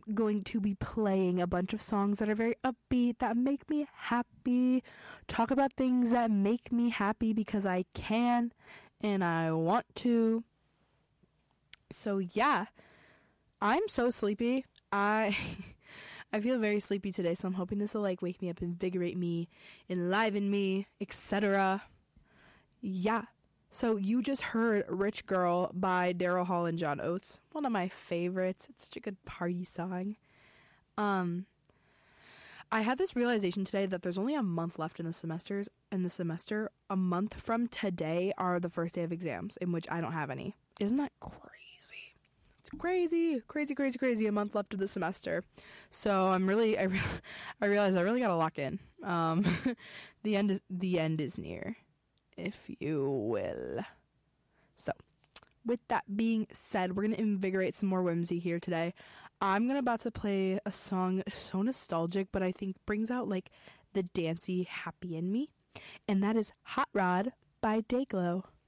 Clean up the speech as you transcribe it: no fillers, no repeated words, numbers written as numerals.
going to be playing a bunch of songs that are very upbeat, that make me happy, talk about things that make me happy because I can and I want to. So yeah, I'm so sleepy. I feel very sleepy today, so I'm hoping this will like wake me up, invigorate me, enliven me, etc. Yeah. So you just heard Rich Girl by Daryl Hall and John Oates. One of my favorites. It's such a good party song. I had this realization today that there's only a month left in the semester. A month from today are the first day of exams, in which I don't have any. Isn't that crazy? It's crazy. A month left of the semester. So I realize I really gotta lock in. The end is near, if you will. So, with that being said, we're going to invigorate some more whimsy here today. I'm about to play a song so nostalgic, but I think brings out like the dancey happy in me. And that is Hot Rod by Dayglow.